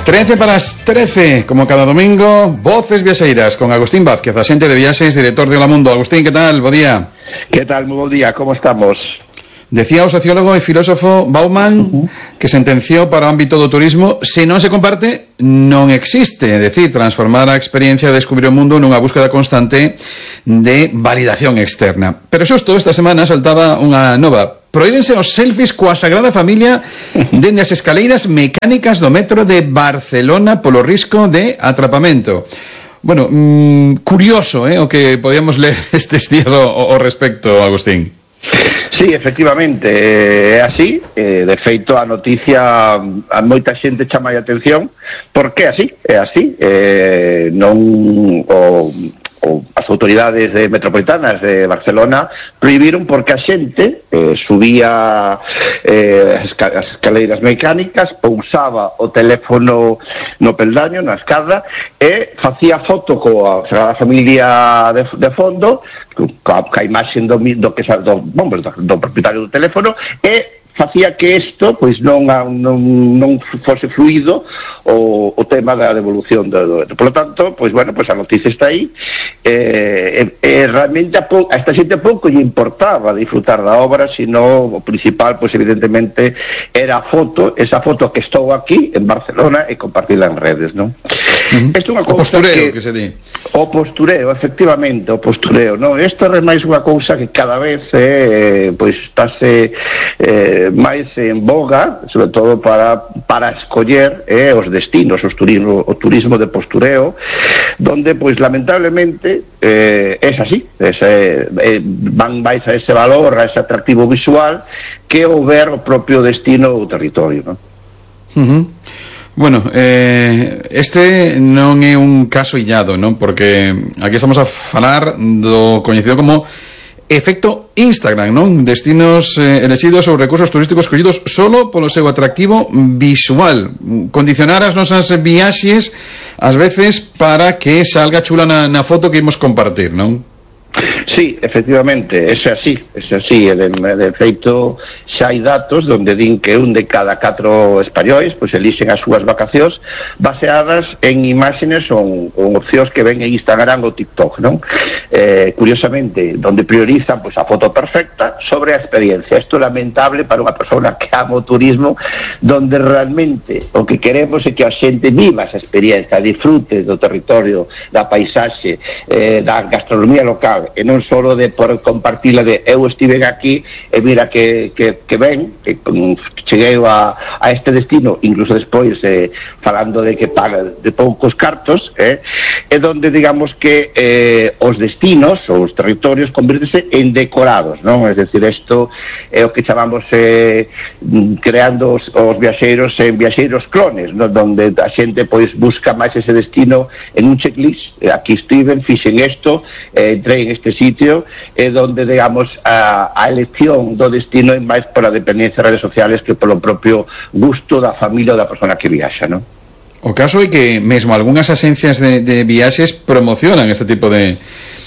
13 para as 13, como cada domingo, Voces Viaxeiras, con Agustín Vázquez, axente de viaxes, director de Hola Mundo. Agustín, que tal? Bo día. Que tal? Moi bo día, como estamos? Decía o sociólogo e filósofo Bauman que sentenciou para o ámbito do turismo: se non se comparte, non existe. É dicir, transformar a experiencia de descubrir o mundo nunha búsqueda constante de validación externa. Pero xusto esta semana saltaba unha nova: prohíbense os selfies coa Sagrada Familia dende as escaleiras mecánicas do metro de Barcelona polo risco de atrapamento. Bueno, curioso, o que podíamos ler estes días ao respecto, Agustín. Sí, efectivamente, é así. De feito, a noticia a moita xente chama a atención porque é así. Non as autoridades metropolitanas de Barcelona prohibiron porque a xente subía as escaleiras mecánicas, pousaba o teléfono no peldaño, na escada, e facía foto coa Sagrada Familia de fondo, ca imaxe do propietario do teléfono, e facía que isto pois non fose fluido o tema da devolución do. Por lo tanto, pois bueno, pois a noticia está aí. Realmente a esta xente pouco lle importaba disfrutar da obra, sino o principal, pois evidentemente era a foto, esa foto que estou aquí en Barcelona, e compartila en redes, non? Isto é unha cousa que se di. O postureo, efectivamente, o postureo, non? Isto é máis unha cousa que cada vez pois estáse máis en boga, sobre todo para escoller os destinos, o turismo de postureo, donde, pois, lamentablemente é así, van máis a ese valor, a ese atractivo visual, que o ver o propio destino ou territorio, non? Bueno, este non é un caso illado, non? Porque aquí estamos a falar do coñecido como efecto Instagram, non? Destinos elexidos ou recursos turísticos escollidos solo polo seu atractivo visual. Condicionar as nosas viaxes ás veces para que salga chula na foto que imos compartir, non? Sí, efectivamente, é así. De feito, xa hai datos onde din que un de cada 4 españois pois elixen as súas vacacións baseadas en imágenes ou opcións que ven en Instagram ou TikTok, non? Curiosamente, donde priorizan pois a foto perfecta sobre a experiencia. Isto é lamentable para unha persona que ama o turismo, donde realmente o que queremos é que a xente viva esa experiencia, disfrute do territorio, da paisaxe, da gastronomía local, e non solo de por compartila de eu estive aquí e mira que ben, que cheguei a este destino, incluso despois falando de que paga de poucos cartos, é donde digamos que os destinos ou os territorios convírtense en decorados, non? É dicir, isto é o que chamamos creando os viaxeiros en viaxeiros clones, non? Donde a xente pois busca máis ese destino en un checklist. Aquí estiven, fixen isto, entrei en este sitio, donde, digamos, a elección do destino é máis pola dependencia de redes sociales que polo propio gusto da familia ou da persona que viaxa, non? O caso é que mesmo algunhas axencias de viaxes promocionan este tipo de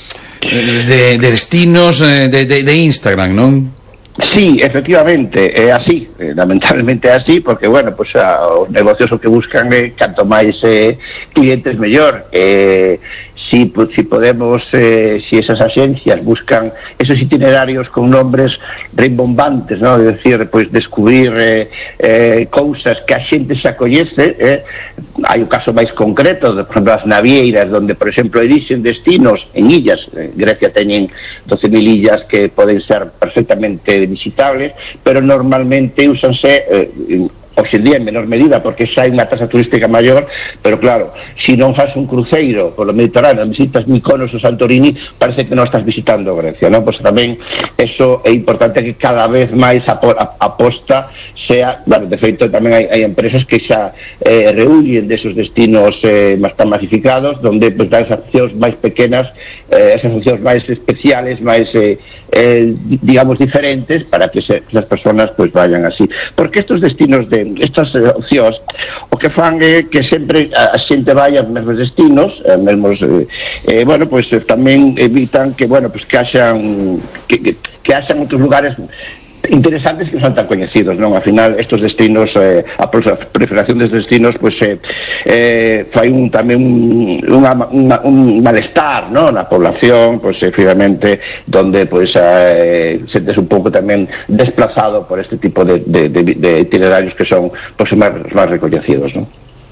destinos de Instagram, non? Sí, efectivamente, é así, lamentablemente é así, porque, bueno, pues os negocios o que buscan é canto máis clientes mellor. Si podemos, si esas agencias buscan esos itinerarios con nombres rimbombantes, ¿no? É dicir, pues descubrir cousas que a xente xa coñece, hai o caso máis concreto, por exemplo, as navieiras, donde, por exemplo, elixen destinos en illas. Grecia teñen 12.000 illas que poden ser perfectamente visitables, pero normalmente úsanse hoxe en día en menor medida porque xa hai unha tasa turística maior, pero claro, se non faz un cruceiro polo Mediterráneo, visitas Mykonos ou Santorini, parece que non estás visitando Grecia, non? Pois tamén eso é importante, que cada vez máis a aposta sea, bueno, de feito tamén hai empresas que xa reúnen desos destinos máis tan masificados, donde pues, dan esas opcións máis pequenas, esas opcións máis especiales, máis digamos diferentes, para que as personas pues vayan así, porque estos destinos estas opcións o que fan é que sempre a xente vai aos mesmos destinos, bueno, pues tamén evitan que, bueno, pues que haxan outros lugares interesantes que non son tan coñecidos, non? Al final estos destinos, a proliferación destes destinos, pois fai tamén un malestar, non? Na población, pois efectivamente donde pois sentes un pouco tamén desplazado por este tipo de itinerarios que son pois máis recoñecidos, non?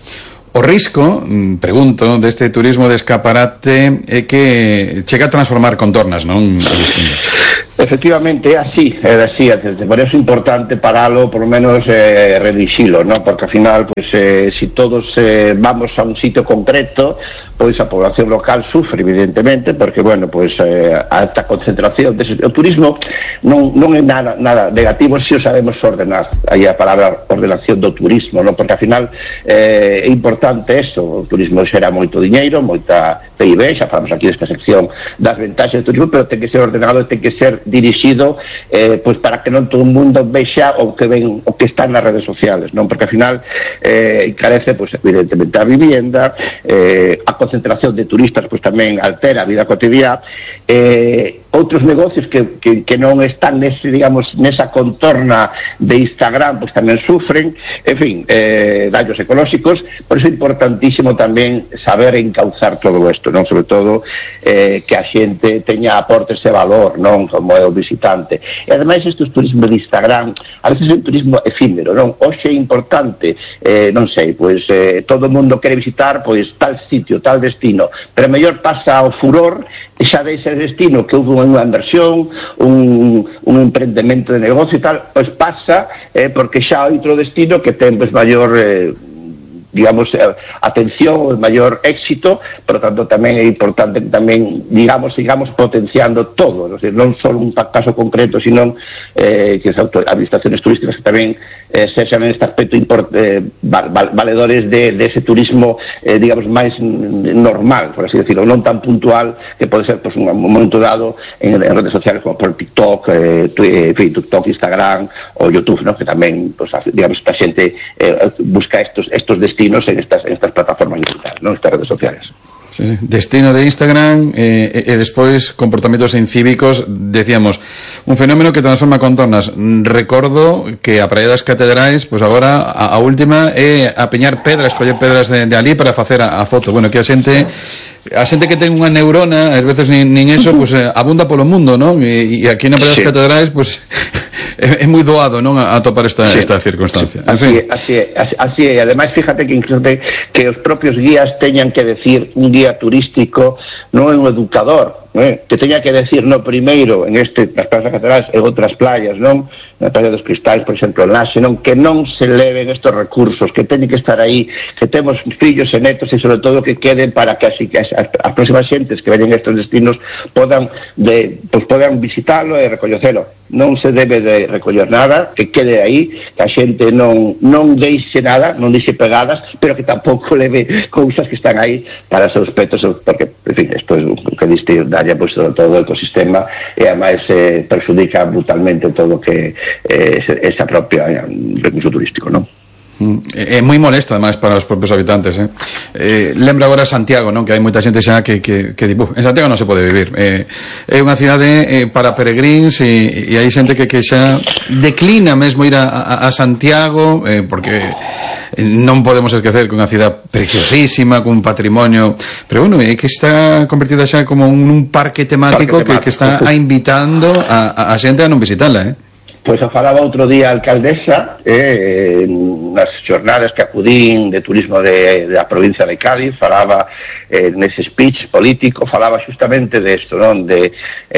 O risco, pregunto, deste turismo de escaparate é que chega a transformar contornas, non? Efectivamente, é así, por eso é importante paralo, por lo menos redixilo, ¿no? Porque al final, pues, si todos vamos a un sitio concreto, pois a población local sufre, evidentemente, porque, bueno, pois a esta concentración o turismo non é nada negativo se o sabemos ordenar. Aí a palabra ordenación do turismo, non? Porque al final é importante eso, o turismo xera moito diñeiro, moita PIB, xa falamos aquí desta sección das ventaxas do turismo, pero ten que ser ordenado, ten que ser dirixido pois para que non todo o mundo vexa o que está nas redes sociales, non? Porque al final encarece, pois, evidentemente a vivienda, a concentración de turistas pois tamén altera a vida cotidiana, outros negocios que non están nesa contorna de Instagram pois tamén sufren, en fin, daños ecolóxicos. Por iso é importantísimo tamén saber encauzar todo isto, non? Sobre todo que a xente teña aportes de valor, non? Como é o visitante. E ademais estes turismo de Instagram a veces é un turismo efímero, non? Hoxe é importante, non sei, pois todo o mundo quere visitar pois tal sitio, tal destino, pero mellor pasa o furor e xa deixa ese destino que houve unha inversión, un emprendemento de negocio e tal, pois pasa porque xa hai outro destino que ten pois maior digamos, atención, o maior éxito. Por lo tanto tamén é importante que tamén sigamos potenciando todo, non só un caso concreto, sino que as administraciones turísticas que tamén sexan en este aspecto valedores de ese turismo digamos máis normal, por así decirlo, non tan puntual que pode ser pues, un momento dado en redes sociales como por TikTok, TikTok, Instagram ou YouTube, ¿no? Que tamén pues, digamos, esta xente busca estos destinos en estas plataformas digitales, ¿no? Estas redes sociales. Sí. Destino de Instagram e despois comportamentos incívicos, decíamos, un fenómeno que transforma contornas. Recordo que a Praia das Catedrais, pois agora a última é apeñar pedras, coller pedras de ali para facer a foto. Bueno, que a xente que ten unha neurona, ás veces nin eso, pois abunda polo mundo, non? E aquí na Praia das Catedrais, pois é moi doado, non, a topar esta circunstancia. Así é. Ademais, fíjate que incluso que os propios guías teñan que decir, un guía turístico non é un educador, que teña que decir, no, primeiro nas praias catedrais e outras playas, non? Na Praia dos Cristais, por exemplo, en Laxe, non? Que non se leven estos recursos, que teñen que estar aí, que temos fillos e netos e sobre todo que queden para que así que as próximas xentes que veñen estes destinos podan visitalo e recoñecelo. Non se debe de recoller nada, que quede aí, que a xente non deixe nada, non deixe pegadas, pero que tampouco leve cousas que están aí para seus petos, porque, en fin, isto é o que diste daña pues, todo o ecosistema e ademais perjudica brutalmente todo o que esa propia recurso turístico, non? É moi molesto ademais para os propios habitantes, lembro agora Santiago, non? Que hai moita xente xa que di, en Santiago non se pode vivir, é unha cidade para peregrins e hai xente que xa declina mesmo ir a Santiago porque non podemos esquecer que unha cidade preciosísima, con un patrimonio, pero bueno, é que está convertida xa como un parque temático que está invitando a xente a non visitala, Pois a falaba outro día a alcaldesa nas xornadas que acudín de turismo da provincia de Cádiz, falaba nese speech político, falaba justamente de isto, non? De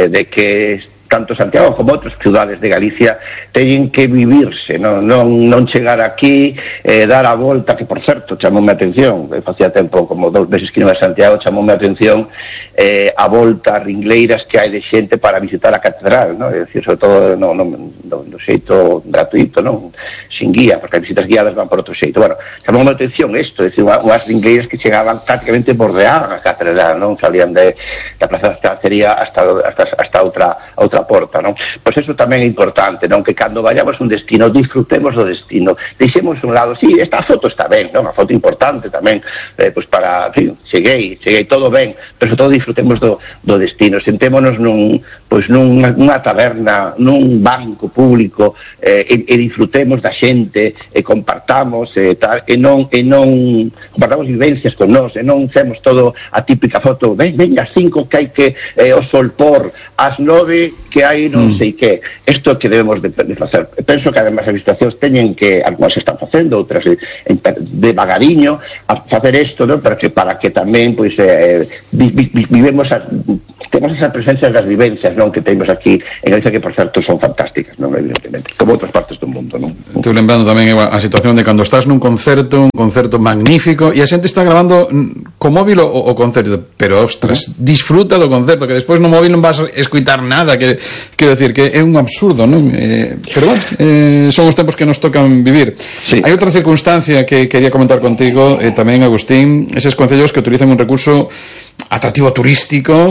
que tanto Santiago como outras ciudades de Galicia teñen que vivirse, non chegar aquí, dar a volta, que por certo chamoume a atención, facía tempo como 2 meses que non a Santiago, chamoume a atención a volta, ringleiras que hai de xente para visitar a catedral, non? É dicir, sobre todo no xeito gratuito, non? Sin guía, porque as visitas guiadas van por outro xeito. Bueno, chamoume a atención isto, é dicir, unhas ringleiras que chegaban prácticamente bordeaban a catedral, non? Salían da Plaza da Estacería hasta outra que aporta, non? Pois eso tamén é importante, non? Que cando vayamos a un destino disfrutemos do destino, deixemos un lado, esta foto está ben, non? A foto importante tamén, pois para, en fin, cheguei todo ben, pero sobre todo disfrutemos do destino, sentémonos nunha taberna, nun banco público, e disfrutemos da xente, e compartamos, tal, e non compartamos vivencias con nós, e non temos todo a típica foto, ven as 5 que hai que o sol por, as 9 que hai non sei que. Isto é que debemos de facer. Penso que además as administracións teñen que, algunhas están facendo, outras devagariño, a facer isto, non? Para que tamén pois vivemos temos esa presencia das vivencias, non, que temos aquí en Galicia, que por certo son fantásticas, non, evidentemente, como outras partes do mundo, non? Estou lembrando tamén a situación de cando estás nun concerto, un concerto magnífico, e a xente está grabando co móvil o concerto, pero ostras, disfruta do concerto, que despois no móvil non vas a escutar nada, que quero decir que é un absurdo, non? Pero bueno, son os tempos que nos tocan vivir. Sí. Hai outra circunstancia que quería comentar contigo, tamén, Agustín, eses concellos que utilizan un recurso atractivo turístico,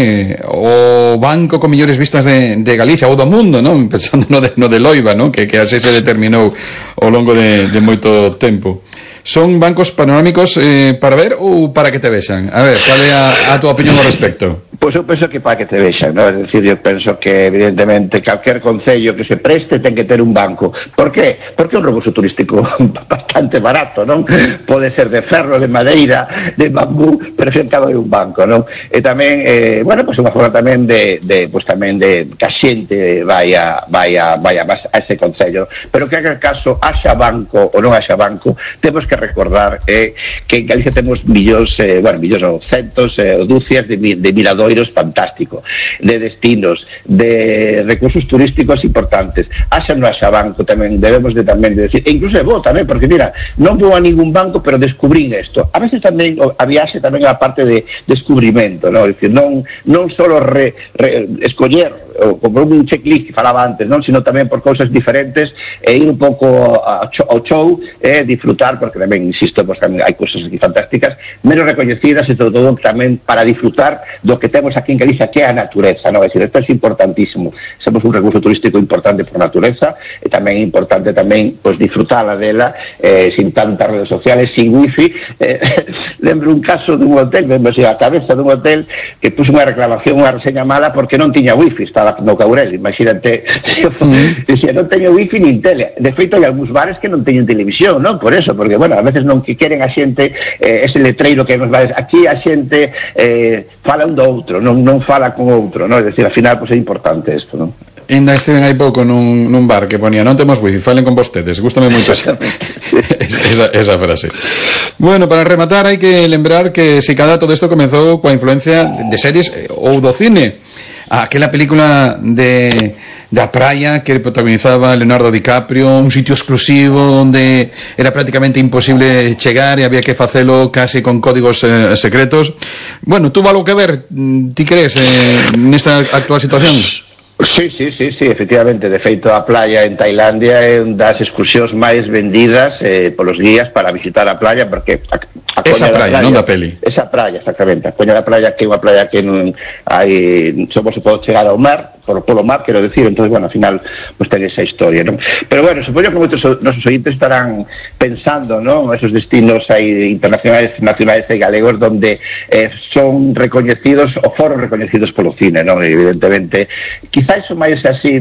o banco con mellores vistas de Galicia ou do mundo, non? Pensando no de Loiva, non? Que así se determinou ao longo de moito tempo. Son bancos panorámicos para ver ou para que te vexan? A ver, cal é a tua opinión ao respecto? Pois eu penso que para que te vexan, ¿no? É dicir, eu penso que evidentemente calquer concello que se preste ten que ter un banco. Por qué? Porque é un recurso turístico bastante barato, non? Pode ser de ferro, de madeira, de bambú, pero sempre é un banco, non? E tamén, bueno, pois unha forma tamén de que a xente vai a ese concello. Pero que haga caso, haxa banco ou non haxa banco, temos que recordar que en Galicia temos millóns non, centos, dúcias de miradoiros fantástico, de destinos, de recursos turísticos importantes. Haxa no haxa banco tamén debemos de decir, e incluso é bo tamén, porque mira, non vou a ningún banco, pero descubrín isto. A veces tamén a viaxe tamén a parte de descubrimento, non? É dicir, non solo escoller como un checklist que falaba antes, non, sino tamén por cousas diferentes, e ir un pouco ao show, e disfrutar, porque tamén, insisto, pues, tamén hai cousas aquí fantásticas, menos recoñecidas, e todo tamén para disfrutar do que temos aquí en Galicia, que é a natureza, non? É dicir, isto é importantísimo. Somos un recurso turístico importante por natureza, e tamén é importante tamén, pues, disfrutala dela, sin tantas redes sociales, sin wifi. Lembro un caso dun hotel, lembro a cabeza dun hotel que puso unha reclamación, unha reseña mala porque non tiña wifi, estaba no Caurel, imagínate. Dicía, non teño wifi nin tele. De feito, hai algúns bares que non teñen televisión, non? Por eso, porque, bueno, a veces non que queren a xente ese letreiro que nos bares. Aquí a xente fala un do outro, non fala con outro, non? É dicir, ao final, pois é importante isto, non? Ainda estiven hai pouco nun bar que ponía, non temos wifi, falen con vostedes. Gústame moito esa frase. Bueno, para rematar hai que lembrar que si cada todo isto comezou coa influencia de series ou do cine. Aquela película da praia que protagonizaba Leonardo DiCaprio, un sitio exclusivo onde era prácticamente imposible chegar e había que facelo casi con códigos secretos. Bueno, tuvo algo que ver, ti crees, nesta actual situación? Sí, efectivamente. De feito, a playa en Tailandia é unha das excursións máis vendidas polos guías para visitar a playa, porque esa praia, non da peli. Esa praia, exactamente. A Coña da Praia, que é unha praia que non hai, só se pode chegar ao mar, polo mar, quero decir, entonces, bueno, ao final, pues ten esa historia, non? Pero, bueno, supoño que moitos nosos ointes estarán pensando, non? Esos destinos aí internacionais, nacionais e galegos, donde son recoñecidos, ou foron recoñecidos polo cine, non? Evidentemente, quizá iso máis así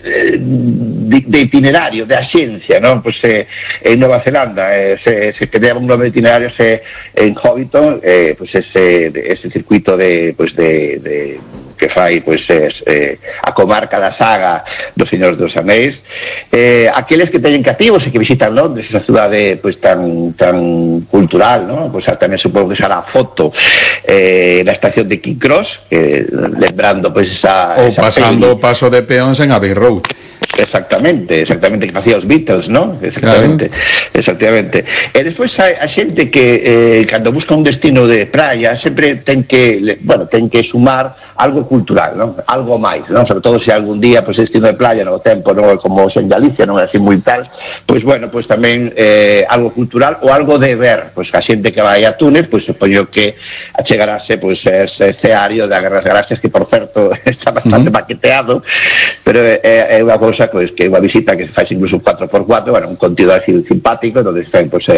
de itinerario, de axencia, non? Pois en Nova Zelanda se creaba un nome de itinerario en Hobbiton, pois ese circuito de que fai a comarca da saga dos Señores dos Anéis, aqueles que teñen cativos e que visitan Londres, esa cidade tan cultural, non? Pois tamén supongo que será a foto na estación de King Cross, lembrando pois esa pasando o paso de peóns en Abbey Road. Exactamente, que facía os Beatles, ¿no? Exactamente, claro. Exactamente. E despois a xente que cando busca un destino de praia sempre ten que sumar algo cultural, ¿no? Algo máis, ¿no? Sobre todo se algún día pues destino de playa no tempo non é como en Galicia, non é así moi tal, pois bueno, pois tamén algo cultural ou algo de ver, pois a xente que vai a Túnez, pois supoño que achegarase pois ese escenario da Guerra das Galaxias que por certo está bastante maqueteado, pero é unha cousa pois que é unha visita que se faz incluso 4x4, bueno, un contido así simpático onde están pois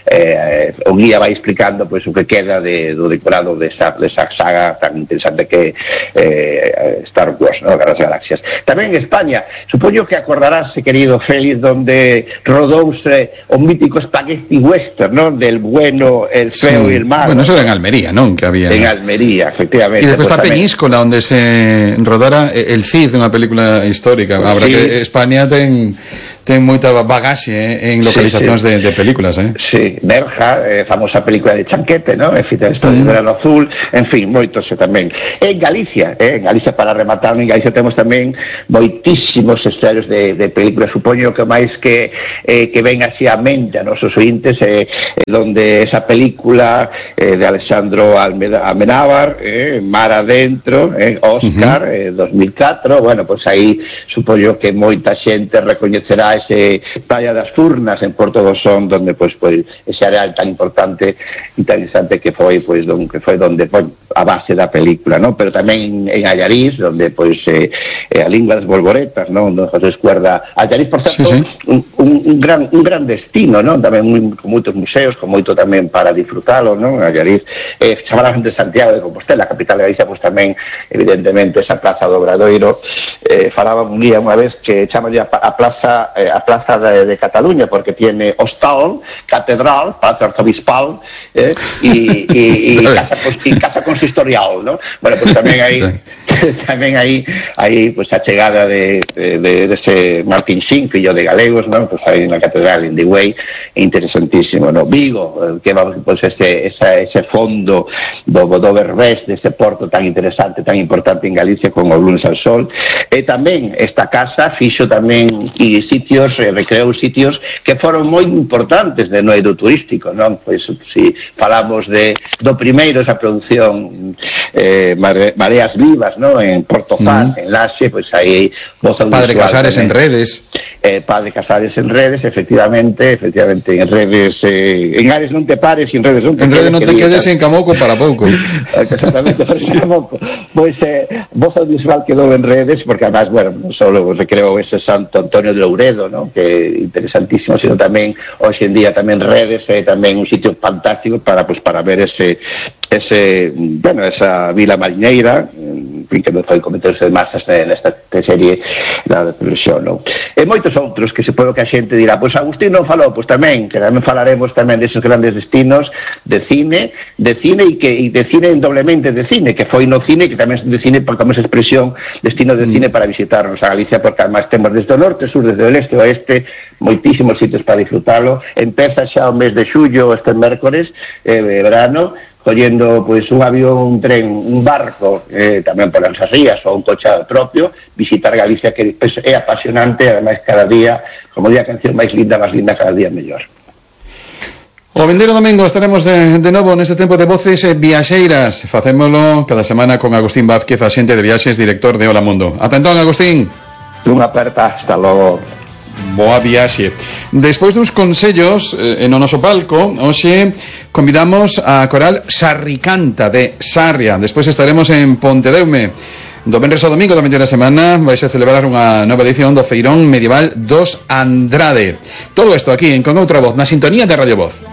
o guía vai explicando pois o que queda do decorado desa saga tan interesante que Star Wars, ¿no? Guerra das Galaxias. Tamén en España, supoño que acordarás, querido Félix, donde rodouse o mítico spaghetti western, ¿no? Del bueno, el feo y el malo. Bueno, eso era en Almería, ¿no? Que había... En Almería, efectivamente. Y después está Peñíscola, donde se rodara El Cid, unha película histórica. Habrá que España ten moita bagaxe en localizacións de películas, Sí, Nerja, famosa película de Chanquete, ¿no? En fin, esto de Verano Azul, en fin, moitos tamén. En Galicia para rematar, en Galicia temos tamén moitísimos escenarios de películas, supoño que máis que ven así a mente a nosos ointes, donde esa película de Alexandro Amenábar, Mar Adentro, Oscar, 2004, bueno, pues aí supoño que moita xente recoñecerá ese Playa das Furnas en Porto do Son, donde pues ese área tan importante e tan interesante que foi donde a base da película, ¿no? Pero tamén en Allariz, donde a lingua das bolboretas, ¿no? Donde José Escuerda Allariz, por certo, un gran destino, ¿no? Tamén con moitos museos, con moito tamén para disfrutalo, ¿no? Allariz, chamarán de Santiago de Compostela, a capital de Galicia, pues tamén evidentemente esa plaza do Obradoiro, falaba un día unha vez que chamalle a plaza de Cataluña, porque tiene hostal, catedral, palacio arzobispal, y casa consistorial, ¿no? Bueno, pues tamén aí pues a chegada de ese Martín Sin, fillo de galegos, ¿no? Pues aí na catedral in the Way, interesantísimo, ¿no? Vigo, que va pues ese fondo do Berbés, dese porto tan interesante, tan importante en Galicia, con o lunes al sol. E tamén esta casa fixo tamén recreou sitios que foron moi importantes no eido turístico, non? Pois si falamos do primeiro, esa produción Mareas Vivas, non? En Portofaz, en Laxe, pois aí Padre Casares en Redes. Padre Casares en Redes, efectivamente en Redes, en Ares non te pares, en Redes non te quedes en Camoco para pouco. Exactamente, Camoco. Pois Voz Audiovisual quedou en Redes, porque además, bueno, non só recreou ese Santo Antonio de Louredo, ¿no? Que é interesantísimo, sino tamén hoxe en día tamén Redes é tamén un sitio fantástico para ver esa vila marineira, en fin, que non foi cometerse de masas nesta serie da televisión, non? E moitos outros que se pode que a xente dirá, pois Agustín non falou, pois tamén, que tamén falaremos tamén deses grandes destinos de cine e de cine doblemente de cine, que foi no cine, que tamén de cine, porque como esa expresión destino de cine para visitarnos a Galicia, porque además temos desde o norte, sur, desde o leste ao oeste, moitísimos sitios para disfrutarlo. Empeza xa o mes de xullo, este mércores, verano, collendo pois un avión, un tren, un barco, tamén por as rías ou un coche propio, visitar Galicia, que é apasionante, ademais cada día, como di a canción máis linda, cada día mellor. O vindeiro domingo estaremos de novo neste tempo de Voces Viaxeiras. Facémolo cada semana con Agustín Vázquez, axente de viaxes, director de Hola Mundo. Ata entón, Agustín. Unha aperta, hasta logo. Boa viaxe. Despois dos consellos no noso palco, hoxe convidamos a coral Sarricanta de Sarria. Despois estaremos en Pontedeume. Do venres ao domingo da media semana vais a celebrar unha nova edición do Feirón Medieval dos Andrade. Todo isto aquí en Con Outra Voz, na sintonía de Radio Voz.